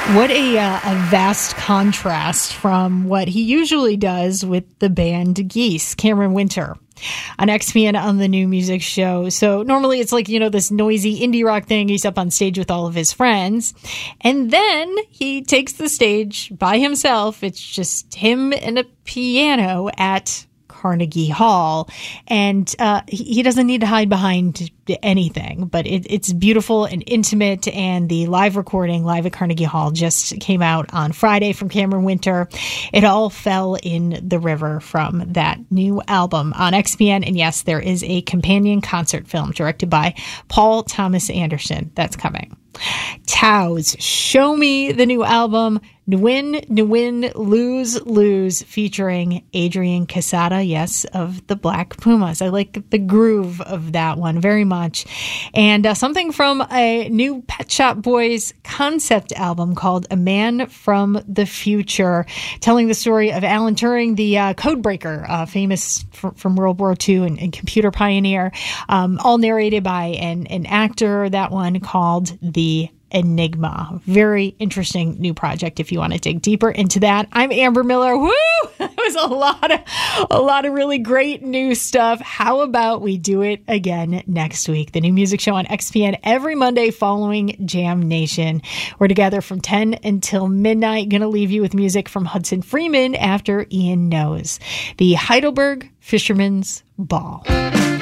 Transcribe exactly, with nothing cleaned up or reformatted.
What a, uh, a vast contrast from what he usually does with the band Geese, Cameron Winter, on X P N on the New Music Show. So normally it's like, you know, this noisy indie rock thing. He's up on stage with all of his friends. And then he takes the stage by himself. It's just him and a piano at Carnegie Hall, and uh, he doesn't need to hide behind anything, but it, it's beautiful and intimate, and the live recording live at Carnegie Hall just came out on Friday from Cameron Winter. It all fell in the river from that new album on X P N, and yes, there is a companion concert film directed by Paul Thomas Anderson that's coming. Taos, Show Me the New Album, Nwin, Nwin, Lose, Lose, featuring Adrian Quesada, yes, of the Black Pumas. I like the groove of that one very much. And uh, something from a new Pet Shop Boys concept album called A Man from the Future, telling the story of Alan Turing, the uh, code breaker, uh, famous f- from World War Two and, and computer pioneer, um, all narrated by an, an actor, that one called The Enigma. Very interesting new project if you want to dig deeper into that. I'm Amber Miller. Woo! That was a lot of a lot of really great new stuff. How about we do it again next week? The New Music Show on X P N every Monday following Jam Nation. We're together from ten until midnight. Going to leave you with music from Hudson Freeman after Ian Knows. The Heidelberg Fisherman's Ball.